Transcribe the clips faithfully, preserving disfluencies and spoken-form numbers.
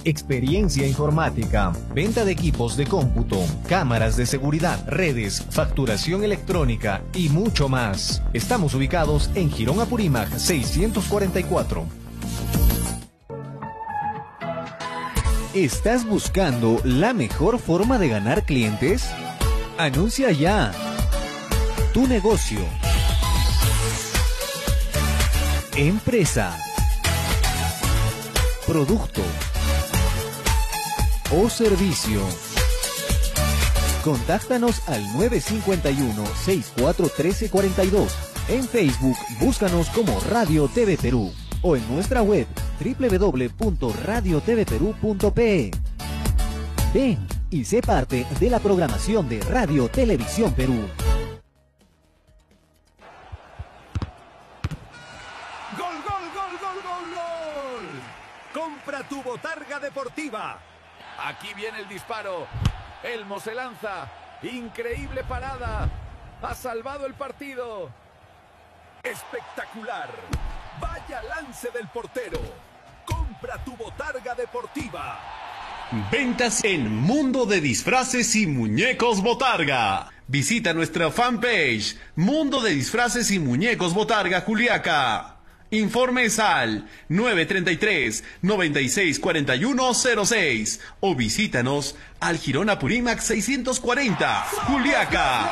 experiencia informática, venta de equipos de cómputo, cámaras de seguridad, redes, facturación electrónica y mucho más. Estamos ubicados en Jirón Apurímac seiscientos cuarenta y cuatro. ¿Estás buscando la mejor forma de ganar clientes? Anuncia ya tu negocio, empresa, producto o servicio. Contáctanos al nueve cinco uno, seis cuatro uno tres cuatro dos. En Facebook, búscanos como Radio T V Perú o en nuestra web doble u doble u doble u punto radio t v perú punto p e. Ven y sé parte de la programación de Radio Televisión Perú. ¡Gol, gol, gol, gol, gol, gol! Compra tu botarga deportiva. Aquí viene el disparo. Elmo se lanza. Increíble parada. Ha salvado el partido. Espectacular. Vaya lance del portero. Compra tu botarga deportiva. Ventas en Mundo de Disfraces y Muñecos Botarga. Visita nuestra fanpage Mundo de Disfraces y Muñecos Botarga Juliaca. Informes al nueve treinta y tres, noventa y seis cuarenta y uno cero seis o visítanos al Jirón Apurímac seiscientos cuarenta, Juliaca.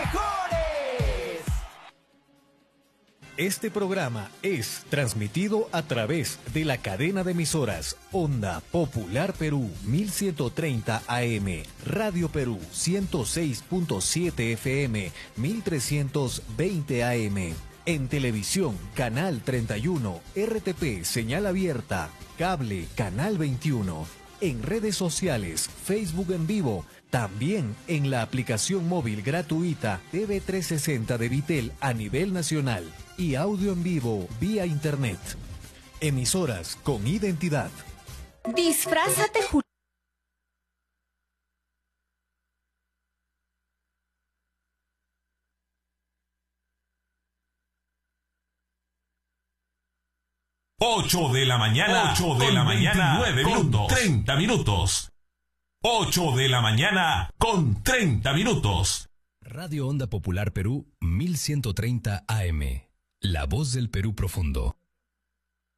Este programa es transmitido a través de la cadena de emisoras Onda Popular Perú mil ciento treinta A M, Radio Perú ciento seis punto siete F M, mil trescientos veinte A M. En televisión, Canal treinta y uno, R T P, señal abierta, cable, Canal veintiuno. En redes sociales, Facebook en vivo, también en la aplicación móvil gratuita T V trescientos sesenta de Vitel a nivel nacional y audio en vivo vía internet. Emisoras con identidad. Disfrázate, Juliaca. ocho de la mañana, ocho de la mañana, nueve minutos, treinta minutos. ocho de la mañana con treinta minutos. Radio Onda Popular Perú mil ciento treinta A M. La voz del Perú profundo.